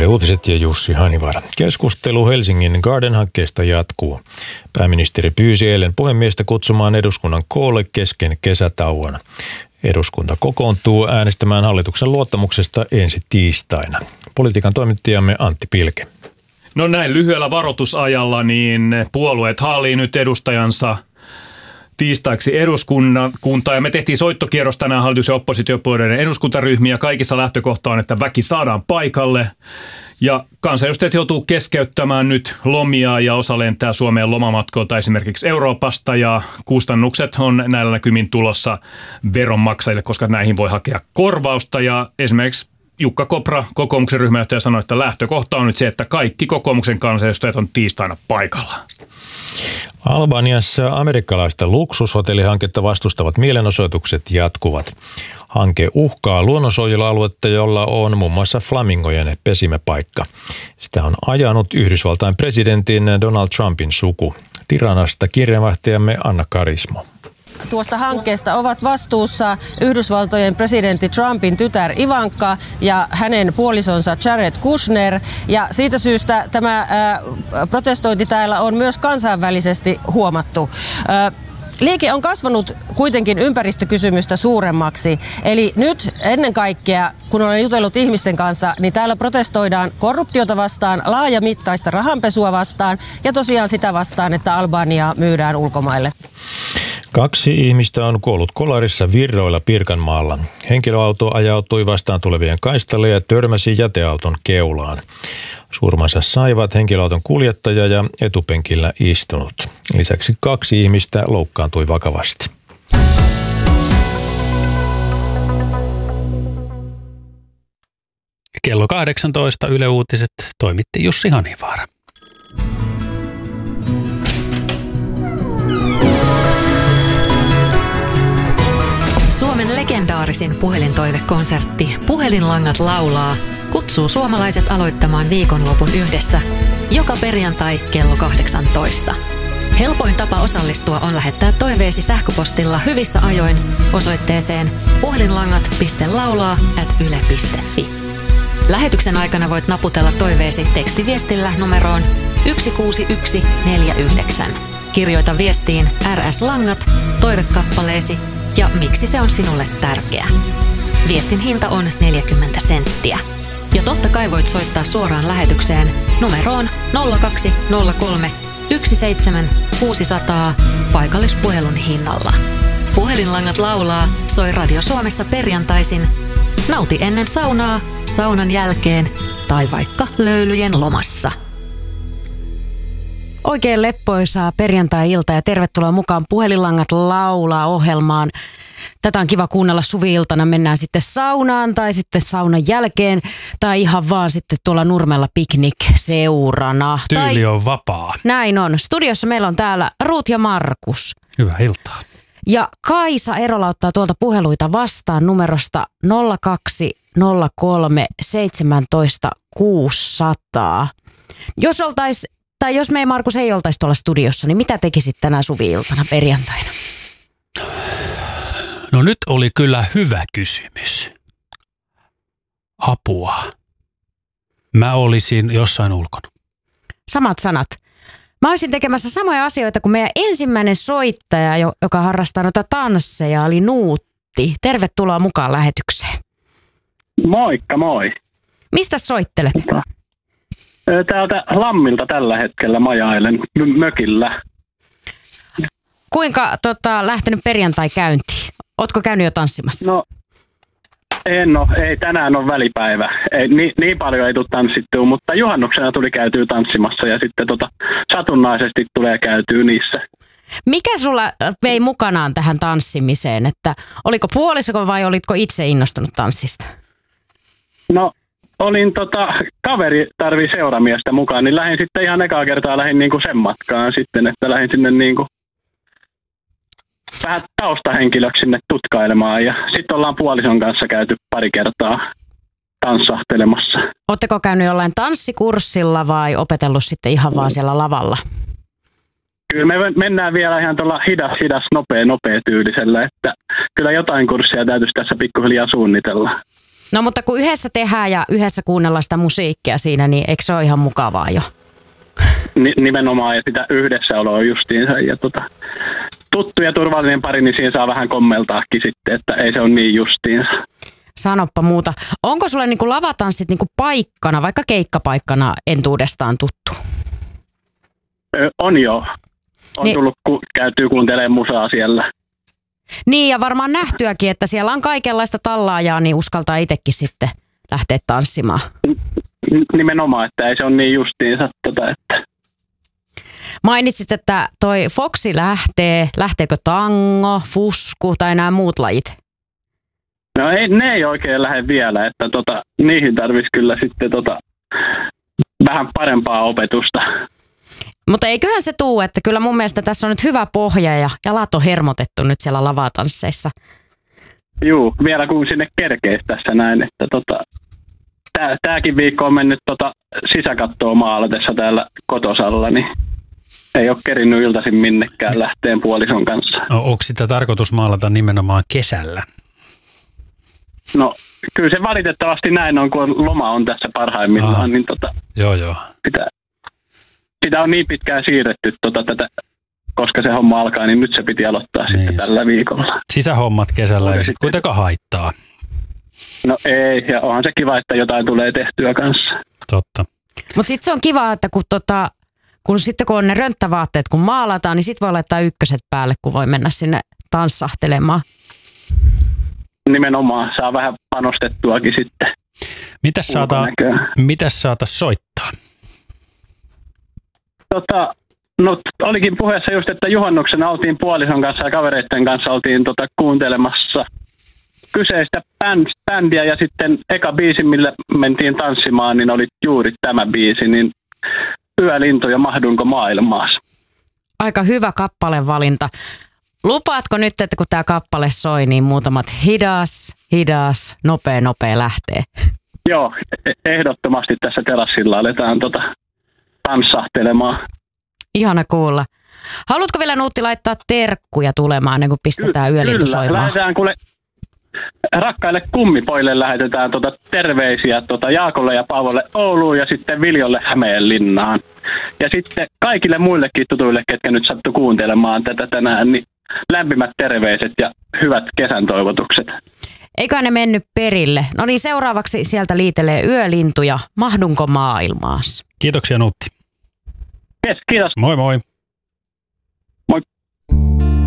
Yle Uutiset ja Jussi Hanivaara. Keskustelu Helsingin Garden-hankkeesta jatkuu. Pääministeri pyysi eilen puhemiestä kutsumaan eduskunnan koolle kesken kesätauon. Eduskunta kokoontuu äänestämään hallituksen luottamuksesta ensi tiistaina. Politiikan toimittajamme Antti Pilke. No näin lyhyellä varoitusajalla niin puolueet haalii nyt edustajansa tiistaiksi eduskuntaan ja me tehtiin soittokierros tänään hallitus- ja oppositiopuolueiden eduskuntaryhmiä. Kaikissa lähtökohta on, että väki saadaan paikalle ja kansanedustajat joutuu keskeyttämään nyt lomia ja osa lentää Suomeen lomamatkoilta esimerkiksi Euroopasta ja kustannukset on näillä näkymin tulossa veronmaksajille, koska näihin voi hakea korvausta ja esimerkiksi Jukka Kopra, kokoomuksen ryhmänjohtaja, sanoi, että lähtökohta on nyt se, että kaikki kokoomuksen kansanedustajat on tiistaina paikalla. Albaniassa amerikkalaista luksushotellihanketta vastustavat mielenosoitukset jatkuvat. Hanke uhkaa luonnonsuojelualuetta, jolla on muun muassa flamingojen pesimäpaikka. Sitä on ajanut Yhdysvaltain presidentin Donald Trumpin suku. Tiranasta kirjeenvaihtajamme Anna Karismo. Tuosta hankkeesta ovat vastuussa Yhdysvaltojen presidentti Trumpin tytär Ivanka ja hänen puolisonsa Jared Kushner. Ja siitä syystä tämä protestointi täällä on myös kansainvälisesti huomattu. Liike on kasvanut kuitenkin ympäristökysymystä suuremmaksi. Eli nyt ennen kaikkea, kun olen jutellut ihmisten kanssa, niin täällä protestoidaan korruptiota vastaan, laajamittaista rahanpesua vastaan ja tosiaan sitä vastaan, että Albaniaa myydään ulkomaille. 2 ihmistä on kuollut kolarissa Virroilla Pirkanmaalla. Henkilöauto ajautui vastaan tulevien kaistalle ja törmäsi jäteauton keulaan. Surmansa saivat henkilöauton kuljettaja ja etupenkillä istunut. Lisäksi 2 ihmistä loukkaantui vakavasti. Kello 18 Yle Uutiset toimitti Jussi Hanivaara. Suomen legendaarisin puhelintoivekonsertti Puhelinlangat laulaa kutsuu suomalaiset aloittamaan viikonlopun yhdessä joka perjantai kello 18. Helpoin tapa osallistua on lähettää toiveesi sähköpostilla hyvissä ajoin osoitteeseen puhelinlangat.laulaa@yle.fi. Lähetyksen aikana voit naputella toiveesi tekstiviestillä numeroon 16149. Kirjoita viestiin RS Langat, toivekappaleesi ja miksi se on sinulle tärkeä. Viestin hinta on 40 senttiä. Ja totta kai voit soittaa suoraan lähetykseen numeroon 0203 17600 paikallispuhelun hinnalla. Puhelinlangat laulaa soi Radio Suomessa perjantaisin. Nauti ennen saunaa, saunan jälkeen tai vaikka löylyjen lomassa. Oikein leppoisaa perjantai-ilta ja tervetuloa mukaan Puhelinlangat laulaa -ohjelmaan. Tätä on kiva kuunnella suvi-iltana. Mennään sitten saunaan tai sitten saunan jälkeen tai ihan vaan sitten tuolla Nurmella piknik-seurana. Tyyli on vapaa. Näin on. Studiossa meillä on täällä Ruut ja Markus. Hyvää iltaa. Ja Kaisa Erola ottaa tuolta puheluita vastaan numerosta 0203 17 600. Jos me Markus ei oltaisi tuolla studiossa, niin mitä tekisit tänä suvi-iltana perjantaina? No nyt oli kyllä hyvä kysymys. Apua. Mä olisin jossain ulkona. Samat sanat. Mä olisin tekemässä samoja asioita kuin meidän ensimmäinen soittaja, joka harrastaa noita tansseja, oli Nuutti. Tervetuloa mukaan lähetykseen. Moikka, moi. Mistä soittelet? Täältä Lammilta tällä hetkellä majailen mökillä. Kuinka lähtenyt perjantai käyntiin? Ootko käynyt jo tanssimassa? No, ei tänään on välipäivä. Ei, niin paljon ei tule tanssittua, mutta juhannuksena tuli käytyä tanssimassa ja sitten satunnaisesti tulee käytyä niissä. Mikä sulla vei mukanaan tähän tanssimiseen? Että oliko puoliso vai olitko itse innostunut tanssista? No, olin kaveri tarvii seuramiestä mukaan, niin lähdin sitten ihan ekaa kertaa niinku sen matkaan sitten, että lähdin sinne niinku vähän taustahenkilöksi sinne tutkailemaan ja sitten ollaan puolison kanssa käyty pari kertaa tanssahtelemassa. Oletteko käynyt jollain tanssikurssilla vai opetellut sitten ihan vaan siellä lavalla? Kyllä me mennään vielä ihan tuolla hidas, nopea tyylisellä, että kyllä jotain kurssia täytyisi tässä pikkuhiljaa suunnitella. No mutta kun yhdessä tehdään ja yhdessä kuunnellaan sitä musiikkia siinä, niin eikö se ole ihan mukavaa jo? Nimenomaan, ja sitä yhdessäoloa justiinsa. Ja tuttu ja turvallinen pari, niin siinä saa vähän kommeltaakin sitten, että ei se ole niin justiinsa. Sanoppa muuta. Onko sulle niinku lavatanssit niinku paikkana, vaikka keikkapaikkana entuudestaan tuttu? On jo. On tullut käytyy kuuntelemaan musaa siellä. Niin, ja varmaan nähtyäkin, että siellä on kaikenlaista tallaajaa, niin uskaltaa itsekin sitten lähteä tanssimaan. Nimenomaan, että ei se ole niin justiinsa. Että. Mainitsit, että toi Foxi lähtee. Lähteekö tango, fusku tai nämä muut lajit? No ne ei oikein lähde vielä, että niihin tarvitsisi kyllä sitten vähän parempaa opetusta. Mutta eiköhän se tuu, että kyllä mun mielestä tässä on nyt hyvä pohja ja jalat on hermotettu nyt siellä lavatansseissa. Juu, vielä kun sinne kerkeisi tässä näin, että tääkin viikko on mennyt sisäkattoa maalatessa täällä kotosalla, niin ei ole kerinnyt iltaisin minnekään lähteen puolison kanssa. No, onko sitä tarkoitus maalata nimenomaan kesällä? No kyllä se valitettavasti näin on, kun loma on tässä parhaimmillaan, niin Joo. Sitä on niin pitkään siirretty tätä, koska se homma alkaa, niin nyt se piti aloittaa niin sitten tällä viikolla. Sisähommat kesällä ei sitten kuitenkaan haittaa. No ei, ja onhan se kiva, että jotain tulee tehtyä kanssa. Totta. Mutta sitten se on kiva, että kun on ne rönttävaatteet, kun maalataan, niin sitten voi laittaa ykköset päälle, kun voi mennä sinne tanssahtelemaan. Nimenomaan, saa vähän panostettuakin sitten. Mitäs saata soittaa? No olikin puheessa just, että juhannuksena oltiin puolison kanssa ja kavereiden kanssa oltiin kuuntelemassa kyseistä bändiä ja sitten eka biisi, millä mentiin tanssimaan, niin oli juuri tämä biisi, niin Yölintu ja Mahdunko maailmaas. Aika hyvä kappalevalinta. Lupaatko nyt, että kun tämä kappale soi, niin muutamat hidas, nopea lähtee? Joo, ehdottomasti tässä terassilla aletaan tanssahtelemaan. Ihana kuulla. Haluatko vielä Nuutti laittaa terkkuja tulemaan, ennen kuin pistetään Yölintu soimaan? Kyllä, lähdetään rakkaille kummipoille lähetetään terveisiä Jaakolle ja Paavolle Ouluun ja sitten Viljolle Hämeenlinnaan. Ja sitten kaikille muillekin tutuille, ketkä nyt sattu kuuntelemaan tätä tänään, niin lämpimät terveiset ja hyvät kesän toivotukset. Eiköhän ne mennyt perille. No niin, seuraavaksi sieltä liitelee Yölintu ja Mahdunko maailmaas. Kiitoksia Nuutti. Yes, kiitos. Moi moi.